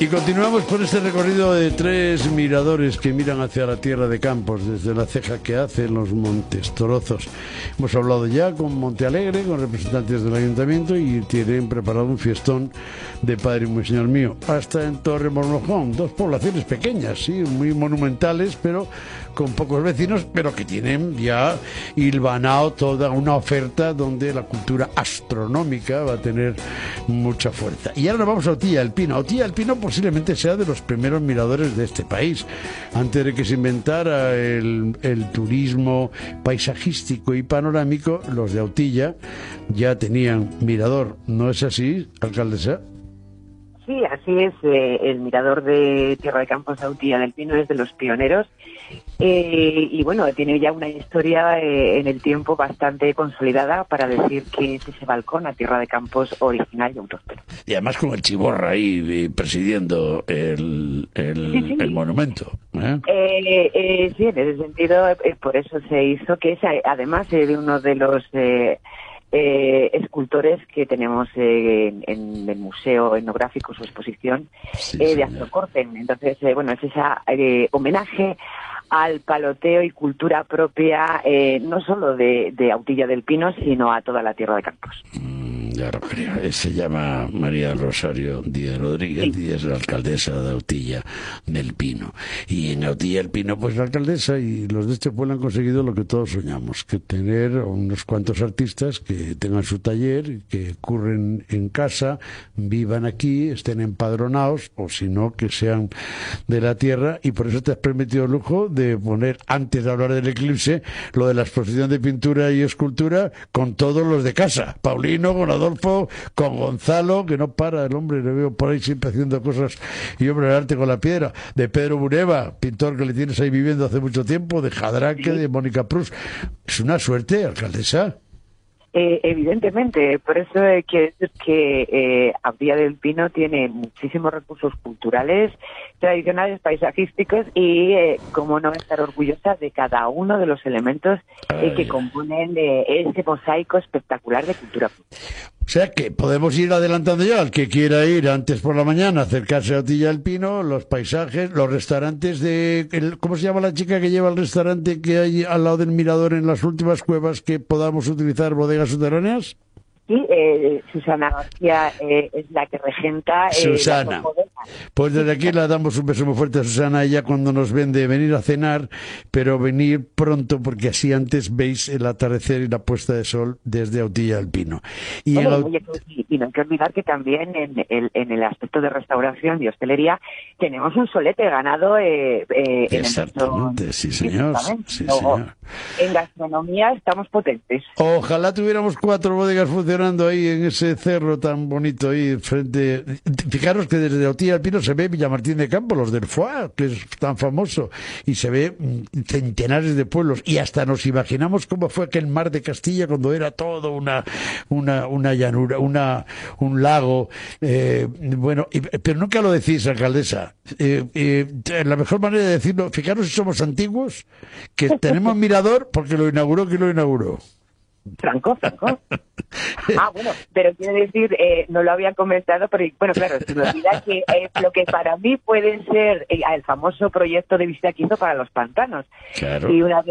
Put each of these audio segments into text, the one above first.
Y continuamos por este recorrido de 3 miradores que miran hacia la tierra de Campos, desde la ceja que hacen los Montes Torozos. Hemos hablado ya con Montealegre, con representantes del ayuntamiento, y tienen preparado un fiestón de Padre muy Señor mío. Hasta en Torremolojón, 2 poblaciones pequeñas, sí, muy monumentales, pero con pocos vecinos, pero que tienen ya hilvanado toda una oferta donde la cultura astronómica va a tener mucha fuerza. Y ahora nos vamos a Otilla del Pino. Otilla del Pino posiblemente sea de los primeros miradores de este país. Antes de que se inventara el turismo paisajístico y panorámico, los de Otilla ya tenían mirador. ¿No es así, alcaldesa? Sí, así es. El mirador de Tierra de Campos de Otilla del Pino es de los pioneros. Y bueno, tiene ya una historia en el tiempo bastante consolidada para decir que es ese balcón a Tierra de Campos original y autóctono. Y además con el Chiborra ahí presidiendo el monumento. Sí, en ese sentido, por eso se hizo, que es además de uno de los escultores que tenemos en el Museo Etnográfico, su exposición de Astrocorten. Entonces, bueno, es ese homenaje al paloteo y cultura propia, no solo de Otilla del Pino, sino a toda la Tierra de Campos. Ya lo creo. Se llama María Rosario Díaz Rodríguez y es la alcaldesa de Otilla del Pino. Y en Otilla del Pino, pues la alcaldesa y los de este pueblo han conseguido lo que todos soñamos, que tener unos cuantos artistas que tengan su taller, que curren en casa, vivan aquí, estén empadronados, o si no, que sean de la tierra, y por eso te has permitido el lujo de poner, antes de hablar del eclipse, lo de la exposición de pintura y escultura con todos los de casa. Paulino, con Adolfo, con Gonzalo, que no para el hombre, le veo por ahí siempre haciendo cosas, y hombre, el arte con la piedra, de Pedro Bureba, pintor que le tienes ahí viviendo hace mucho tiempo, de Jadraque, de Mónica Prus. Es una suerte, alcaldesa. Evidentemente, por eso quiero decir que Otilla del Pino tiene muchísimos recursos culturales, tradicionales, paisajísticos y, como no, estar orgullosa de cada uno de los elementos que componen ese mosaico espectacular de cultura. O sea que podemos ir adelantando ya, al que quiera ir antes por la mañana, acercarse a Otilla del Pino, los paisajes, los restaurantes ¿cómo se llama la chica que lleva el restaurante que hay al lado del mirador en las últimas cuevas, que podamos utilizar bodegas subterráneas? Sí, Susana García es la que regenta. Susana. Pues desde aquí le damos un beso muy fuerte a Susana, ella cuando nos vende venir a cenar, pero venir pronto, porque así antes veis el atardecer y la puesta de sol desde Otilla del Pino. Y no hay que olvidar que también en el aspecto de restauración y hostelería tenemos un solete ganado exactamente, sí señor. Sí, señor. En gastronomía estamos potentes. Ojalá tuviéramos 4 bodegas funcionando ahí en ese cerro tan bonito ahí frente. Fijaros que desde Otilla del Pino se ve Villamartín de Campos, los del Foix, que es tan famoso, y se ve centenares de pueblos, y hasta nos imaginamos cómo fue aquel mar de Castilla cuando era todo una llanura, un lago, pero nunca lo decís, alcaldesa. La mejor manera de decirlo, fijaros si somos antiguos, que tenemos mirador porque lo inauguró. ¿Quién lo inauguró? Franco. Bueno, pero quiero decir, no lo había comentado, pero bueno, claro, se me olvida que lo que para mí puede ser el famoso proyecto de visita que hizo para los pantanos. Claro. Y una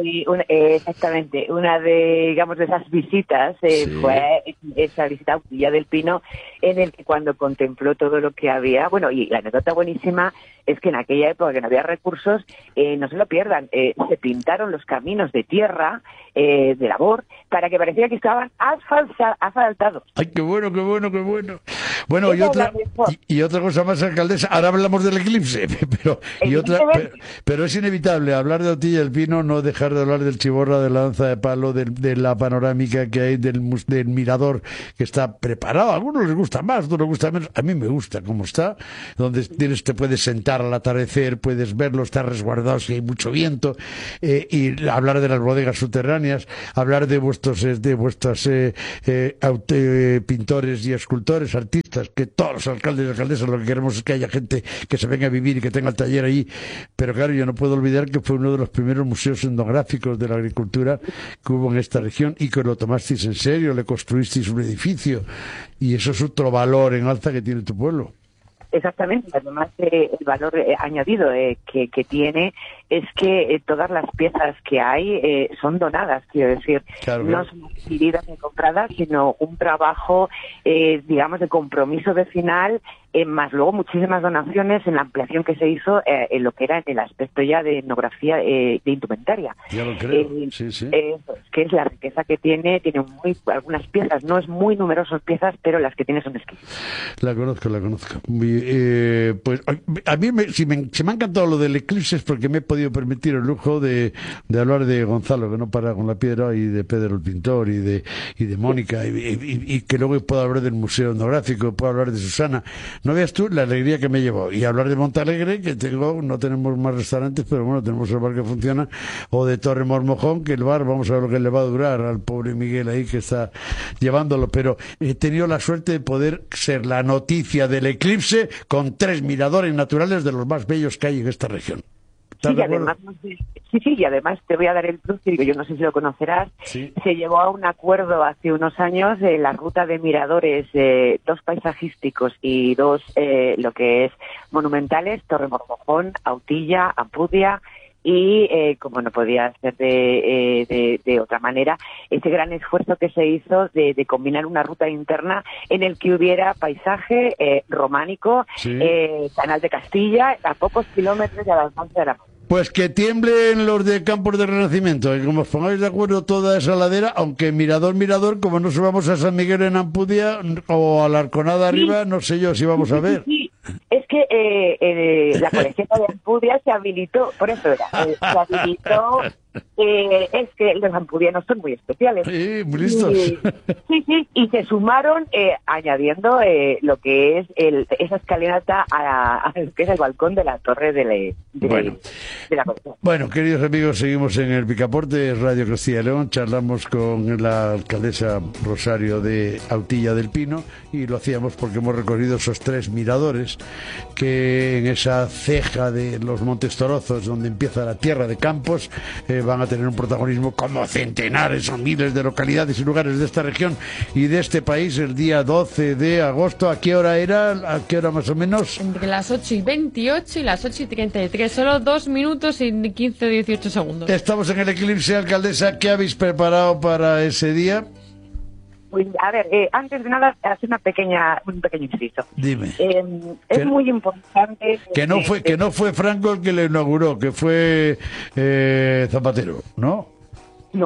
de, digamos, de esas visitas fue esa visita a Otilla del Pino, en el que cuando contempló todo lo que había, bueno, y la anécdota buenísima es que en aquella época que no había recursos, no se lo pierdan, se pintaron los caminos de tierra, de labor, para que parecía que estaban asfaltados. ¡Ay, qué bueno! Bueno, y otra cosa más, alcaldesa, ahora hablamos del eclipse, pero es inevitable hablar de Otilla del Pino, no dejar de hablar del Chiborra, de la danza de palo, de la panorámica que hay, del mirador que está preparado. A algunos les gusta más, a otros les gusta menos. A mí me gusta cómo está, donde te puedes sentar al atardecer, puedes verlo, está resguardado si hay mucho viento, y hablar de las bodegas subterráneas, hablar de vuestros pintores y escultores, artistas, que todos los alcaldes y alcaldesas lo que queremos es que haya gente que se venga a vivir y que tenga el taller ahí. Pero claro, yo no puedo olvidar que fue uno de los primeros museos etnográficos de la agricultura que hubo en esta región, y que lo tomasteis en serio, le construisteis un edificio, y eso es otro valor en alza que tiene tu pueblo. Exactamente. Además, el valor añadido que tiene es que todas las piezas que hay son donadas, quiero decir, claro. No son adquiridas ni compradas, sino un trabajo, digamos, de compromiso vecinal, más luego muchísimas donaciones en la ampliación que se hizo en lo que era en el aspecto ya de etnografía de indumentaria. Ya lo creo, sí. Que es la riqueza que tiene algunas piezas, no es muy numerosas piezas, pero las que tiene son exquisitas. La conozco. Pues a mí se me ha encantado lo del eclipse, es porque me he podido permitir el lujo de hablar de Gonzalo, que no para con la piedra, y de Pedro el pintor, y de Mónica, y que luego puedo hablar del Museo Etnográfico, puedo hablar de Susana. No veas tú la alegría que me llevó. Y hablar de Montalegre, que no tenemos más restaurantes, pero bueno, tenemos el bar que funciona, o de Torre Mormojón, que el bar, vamos a ver lo que le va a durar al pobre Miguel ahí que está llevándolo. Pero he tenido la suerte de poder ser la noticia del eclipse con 3 miradores naturales de los más bellos que hay en esta región. Y además te voy a dar el plus, que yo no sé si lo conocerás. Sí. Se llegó a un acuerdo hace unos años de la ruta de miradores, 2 paisajísticos y 2 lo que es monumentales, Torre Mormojón, Autilla, Ampudia, y como no podía ser de otra manera, ese gran esfuerzo que se hizo de combinar una ruta interna en el que hubiera paisaje románico, sí. Canal de Castilla, a pocos kilómetros de la alcance de la mano. Pues que tiemblen los de Campos de Renacimiento, y como os pongáis de acuerdo toda esa ladera, aunque mirador, como no subamos a San Miguel en Ampudia o a la Arconada arriba, no sé yo si vamos a ver. Sí. Es que la colegiata de Ampudia se habilitó, por eso era, se habilitó, es que los ampudianos son muy especiales. Sí, muy listos. Y se sumaron añadiendo lo que es esa escalinata a lo que es el balcón de la torre de la colegiata. Bueno, queridos amigos, seguimos en el Picaporte, Radio Castilla y León, charlamos con la alcaldesa Rosario de Autilla del Pino, y lo hacíamos porque hemos recorrido esos 3 miradores que en esa ceja de los Montes Torozos, donde empieza la tierra de Campos, van a tener un protagonismo como centenares o miles de localidades y lugares de esta región y de este país el día 12 de agosto. ¿A qué hora era? ¿A qué hora más o menos? Entre las 8:28 y las 8:33, solo 2 minutos y 15 o 18 segundos. Estamos en el eclipse, alcaldesa. ¿Qué habéis preparado para ese día? Pues, a ver, antes de nada, hacer un pequeño inciso. Dime. Es muy importante... Que no fue Franco el que lo inauguró, que fue Zapatero, ¿no? No.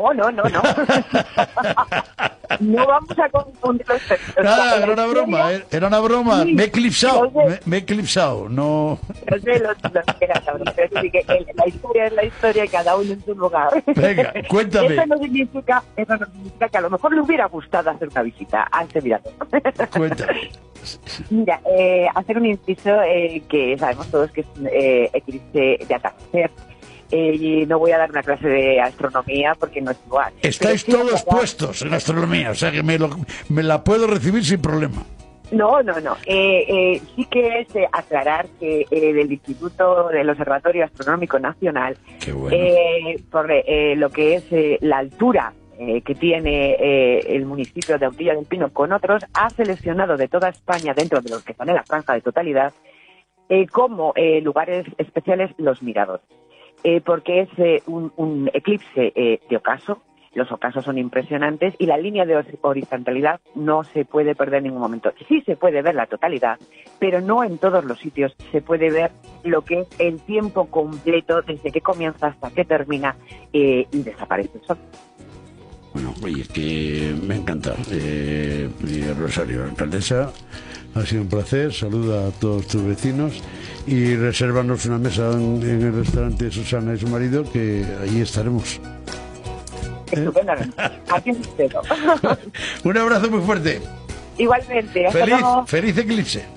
No vamos a confundir los textos. Nada, era una broma. Sí, me he eclipsado, no... Lo sé, que era la broma, pero sí que la historia es la historia y cada uno en su lugar. Venga, cuéntame. Eso no significa que a lo mejor le hubiera gustado hacer una visita a este mirador. Cuéntame. Mira, hacer un inciso que sabemos todos que es un eclipse de atardecer. Y no voy a dar una clase de astronomía porque no es igual. Estáis todos puestos en astronomía, o sea que me la puedo recibir sin problema. No. Sí que es aclarar que del Instituto del Observatorio Astronómico Nacional, qué bueno. Por lo que es la altura que tiene el municipio de Autilla del Pino con otros, ha seleccionado de toda España, dentro de los que están en la franja de totalidad, como lugares especiales los miradores. Porque es un eclipse de ocaso. Los ocasos son impresionantes y la línea de horizontalidad no se puede perder en ningún momento. Sí se puede ver la totalidad, pero no en todos los sitios se puede ver lo que es el tiempo completo desde que comienza hasta que termina y desaparece el sol. Bueno, oye, que me encanta. Rosario, alcaldesa, ha sido un placer. Saluda a todos tus vecinos y resérvanos una mesa en el restaurante de Susana y su marido, que allí estaremos. Estupendamente. Aquí os espero. Un abrazo muy fuerte. Igualmente. Hasta luego. Feliz eclipse.